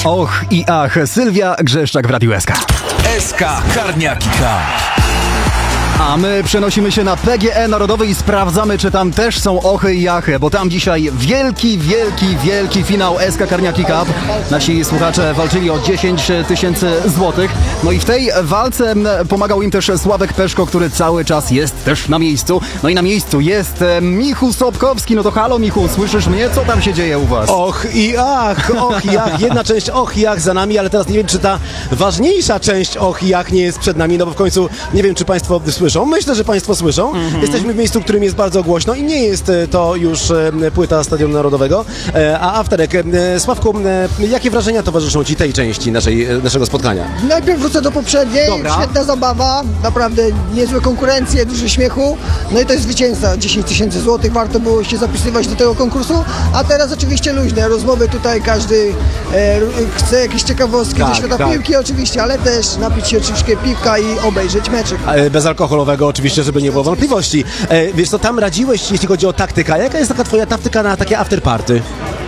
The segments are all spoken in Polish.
Och i ach, Sylwia Grzeszczak w Radiu SK. SK Karniaki Cup. A my przenosimy się na PGE Narodowy i sprawdzamy, czy tam też są ochy i jachy, bo tam dzisiaj wielki finał SK Karniaki Cup. Nasi słuchacze walczyli o 10 000 złotych. No i w tej walce pomagał im też Sławek Peszko, który cały czas jest też na miejscu. No i na miejscu jest Michu Sobkowski. No to halo Michu, słyszysz mnie? Co tam się dzieje u was? Och i ach. Jedna część och i ach za nami, ale teraz nie wiem, czy ta ważniejsza część och i ach nie jest przed nami, no bo w końcu nie wiem, czy państwo słyszą. Myślę, że państwo słyszą. Jesteśmy w miejscu, w którym jest bardzo głośno i nie jest to już płyta Stadionu Narodowego, a afterek. Sławku, jakie wrażenia towarzyszą ci tej części naszego spotkania? Najpierw wrócę do poprzedniej. Dobra. Świetna zabawa, naprawdę niezłe konkurencje, dużo śmiechu. No i to jest zwycięzca, 10 000 złotych. Warto było się zapisywać do tego konkursu. A teraz oczywiście luźne rozmowy tutaj, każdy chce jakieś ciekawostki ze świata piłki oczywiście, ale też napić się troszkę piwka i obejrzeć meczyk. Bezalkoholowego oczywiście, żeby nie było wątpliwości. Wiesz co, tam radziłeś, jeśli chodzi o taktykę. Jaka jest taka twoja taktyka na takie afterparty?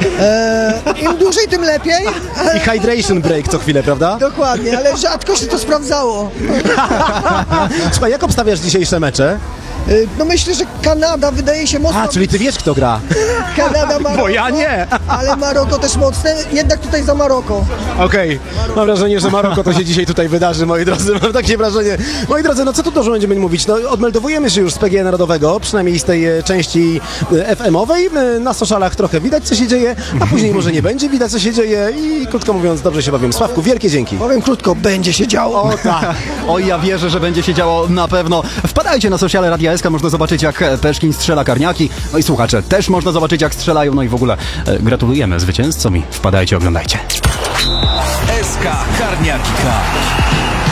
Im dłużej, tym lepiej. I hydration break co chwilę, prawda? Dokładnie, ale rzadko się to sprawdzało. Słuchaj, jak obstawiasz dzisiejsze mecze? No myślę, że Kanada wydaje się mocno... Czyli ty wiesz, kto gra. Kanada, Maroko, Bo ja nie. Ale Maroko też mocne, jednak tutaj za Maroko. Okej. Mam wrażenie, że Maroko to się dzisiaj tutaj wydarzy, moi drodzy. Mam takie wrażenie. Moi drodzy, no co tu dużo będziemy mówić? No odmeldowujemy się już z PGE Narodowego, przynajmniej z tej części FM-owej. Na socialach trochę widać, co się dzieje, a później może nie będzie widać, co się dzieje i krótko mówiąc, dobrze się bawię. Sławku, wielkie dzięki. Powiem krótko, będzie się działo. O tak. Oj, ja wierzę, że będzie się działo na pewno. Wpadajcie na sociale Radia SK, można zobaczyć, jak Peszkin strzela karniaki. No i słuchacze, też można zobaczyć, jak strzelają. No i w ogóle gratulujemy zwycięzcom i wpadajcie, oglądajcie. SK Karniaki Cup.